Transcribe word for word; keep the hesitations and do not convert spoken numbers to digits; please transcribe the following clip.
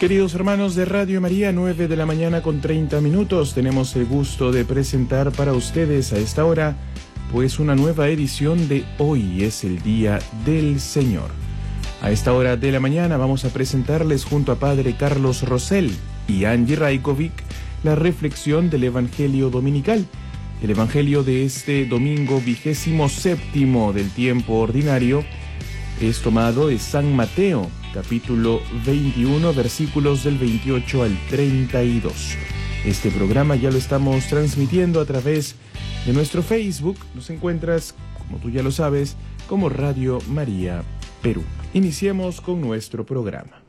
Queridos hermanos de Radio María, nueve de la mañana con treinta minutos, tenemos el gusto de presentar para ustedes a esta hora, pues una nueva edición de Hoy es el Día del Señor. A esta hora de la mañana vamos a presentarles junto a Padre Carlos Rosell y Angie Rajkovic la reflexión del Evangelio Dominical. El Evangelio de este domingo vigésimo séptimo del tiempo ordinario es tomado de San Mateo, capítulo veintiuno, versículos del veintiocho al treinta y dos. Este programa ya lo estamos transmitiendo a través de nuestro Facebook. Nos encuentras, como tú ya lo sabes, como Radio María Perú. Iniciemos con nuestro programa.